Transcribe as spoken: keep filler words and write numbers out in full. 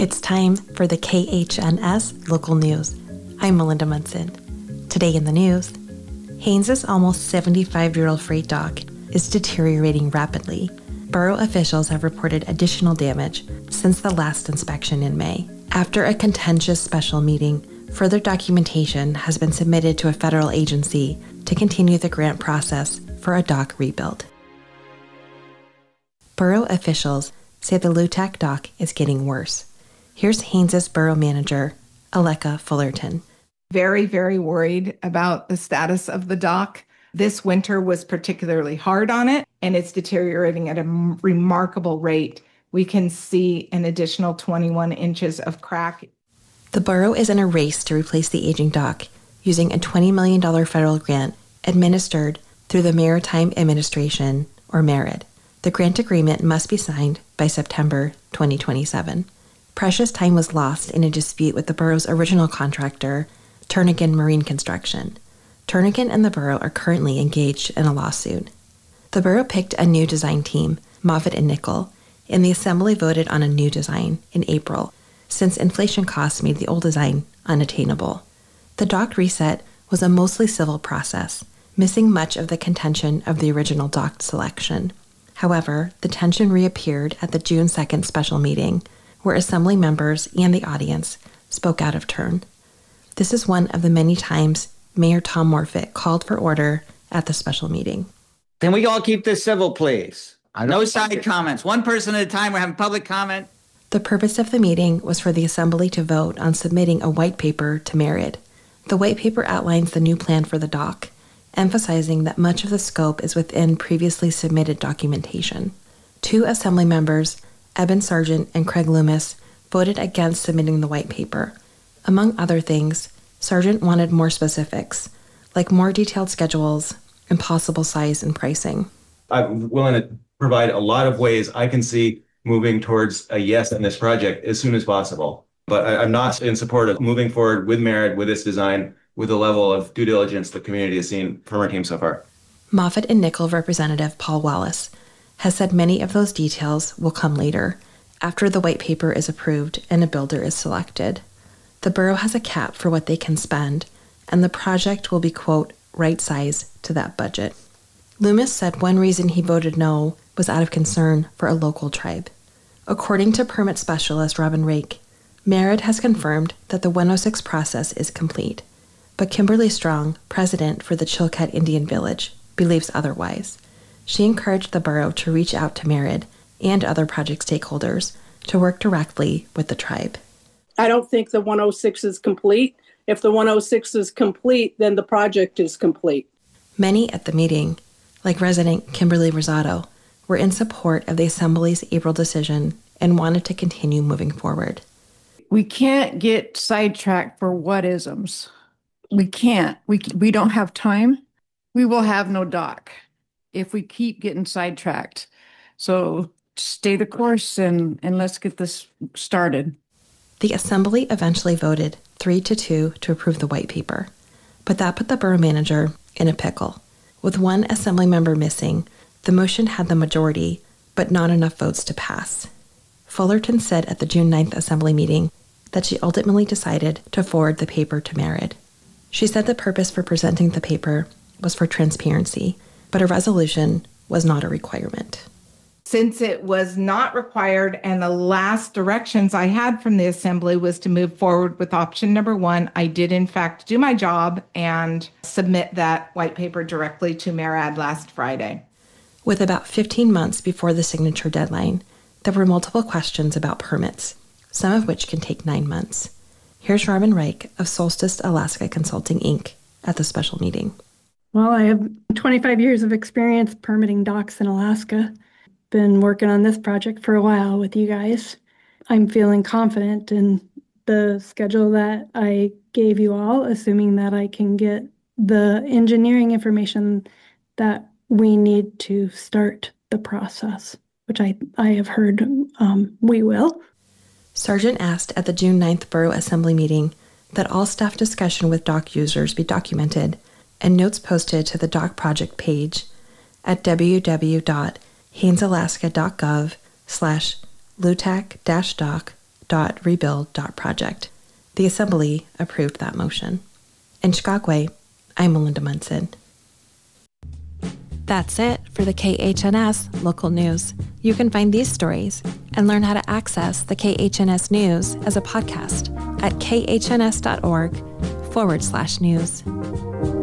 It's time for the K H N S Local News. I'm Melinda Munson. Today in the news, Haynes's almost seventy-five-year-old freight dock is deteriorating rapidly. Borough officials have reported additional damage since the last inspection in May. After a contentious special meeting, further documentation has been submitted to a federal agency to continue the grant process for a dock rebuild. Borough officials say the Lutak dock is getting worse. Here's Haynes's borough manager, Aleka Fullerton. Very, very worried about the status of the dock. This winter was particularly hard on it, and it's deteriorating at a m- remarkable rate. We can see an additional twenty-one inches of crack. The borough is in a race to replace the aging dock using a twenty million dollars federal grant administered through the Maritime Administration, or MARAD. The grant agreement must be signed by September twenty twenty-seven. Precious time was lost in a dispute with the borough's original contractor, Turnagain Marine Construction. Turnagain and the borough are currently engaged in a lawsuit. The borough picked a new design team, Moffitt and Nickel, and the assembly voted on a new design in April, since inflation costs made the old design unattainable. The dock reset was a mostly civil process, missing much of the contention of the original dock selection. However, the tension reappeared at the June second special meeting, where assembly members and the audience spoke out of turn. This is one of the many times Mayor Tom Morfitt called for order at the special meeting. Can we all keep this civil, please? No side comments. One person at a time. We're having public comment. The purpose of the meeting was for the assembly to vote on submitting a white paper to MARAD. The white paper outlines the new plan for the dock, emphasizing that much of the scope is within previously submitted documentation. Two assembly members, Eben Sargent and Craig Loomis, voted against submitting the white paper. Among other things, Sargent wanted more specifics, like more detailed schedules and possible size and pricing. I'm willing to provide a lot of ways I can see moving towards a yes in this project as soon as possible. But I, I'm not in support of moving forward with MARAD, with this design, with the level of due diligence the community has seen from our team so far. Moffitt and Nickel representative Paul Wallace has said many of those details will come later, after the white paper is approved and a builder is selected. The borough has a cap for what they can spend, and the project will be, quote, right size to that budget. Loomis said one reason he voted no was out of concern for a local tribe. According to permit specialist Robin Rake, MARAD has confirmed that the one oh six process is complete, but Kimberly Strong, president for the Chilkat Indian Village, believes otherwise. She encouraged the borough to reach out to MARAD and other project stakeholders to work directly with the tribe. I don't think the one oh six is complete. If the one oh six is complete, then the project is complete. Many at the meeting, like resident Kimberly Rosado, were in support of the Assembly's April decision and wanted to continue moving forward. We can't get sidetracked for what-isms. We can't. We we don't have time. We will have no dock if we keep getting sidetracked. So stay the course and, and let's get this started. The Assembly eventually voted three to two to approve the white paper, but that put the borough manager in a pickle. With one assembly member missing, the motion had the majority, but not enough votes to pass. Fullerton said at the June ninth Assembly meeting that she ultimately decided to forward the paper to MARAD. She said the purpose for presenting the paper was for transparency, but a resolution was not a requirement. Since it was not required and the last directions I had from the assembly was to move forward with option number one, I did in fact do my job and submit that white paper directly to MARAD last Friday. With about fifteen months before the signature deadline, there were multiple questions about permits, some of which can take nine months. Here's Robin Reich of Solstice Alaska Consulting, Incorporated at the special meeting. Well, I have twenty-five years of experience permitting docks in Alaska. Been working on this project for a while with you guys. I'm feeling confident in the schedule that I gave you all, assuming that I can get the engineering information that we need to start the process, which I, I have heard um, we will. Sargent asked at the June ninth Borough Assembly meeting that all staff discussion with dock users be documented and notes posted to the dock project page at www.haynesalaska.gov slash lutak-dock dot rebuild dot project. The Assembly approved that motion. In Chicago, I'm Melinda Munson. That's it for the K H N S local news. You can find these stories and learn how to access the K H N S news as a podcast at khns.org forward slash news.